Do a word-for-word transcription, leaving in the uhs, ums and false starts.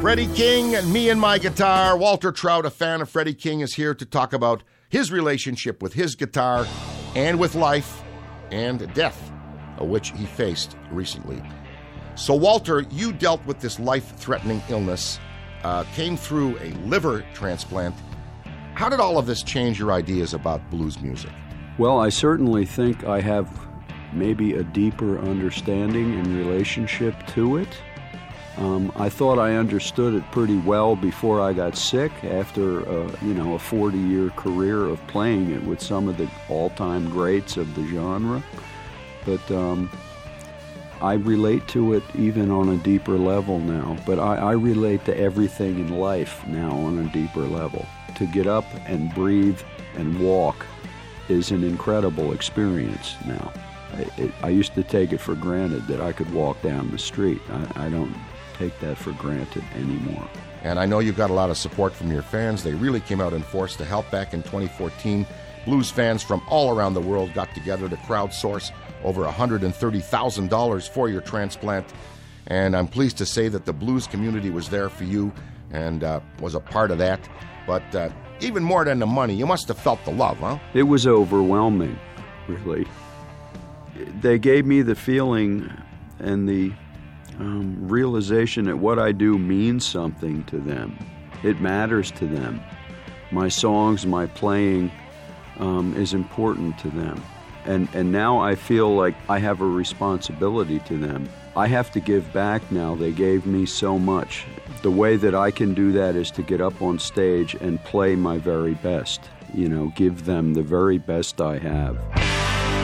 Freddie King and Me and My Guitar. Walter Trout, a fan of Freddie King, is here to talk about his relationship with his guitar and with life and death, which he faced recently. So, Walter, you dealt with this life-threatening illness, uh, came through a liver transplant. How did all of this change your ideas about blues music? Well, I certainly think I have maybe a deeper understanding and relationship to it. Um, I thought I understood it pretty well before I got sick after, uh, you know, a forty-year career of playing it with some of the all-time greats of the genre. But um, I relate to it even on a deeper level now. But I, I relate to everything in life now on a deeper level. To get up and breathe and walk is an incredible experience now. I, it, I used to take it for granted that I could walk down the street. I, I don't take that for granted anymore. And I know you got a lot of support from your fans. They really came out in force to help back in twenty fourteen. Blues fans from all around the world got together to crowdsource over one hundred thirty thousand dollars for your transplant. And I'm pleased to say that the blues community was there for you and uh, was a part of that. But uh, even more than the money, you must have felt the love, huh? It was overwhelming, really. They gave me the feeling and the um, realization that what I do means something to them. It matters to them. My songs, my playing um, is important to them. And, and now I feel like I have a responsibility to them. I have to give back now. They gave me so much. The way that I can do that is to get up on stage and play my very best. You know, give them the very best I have.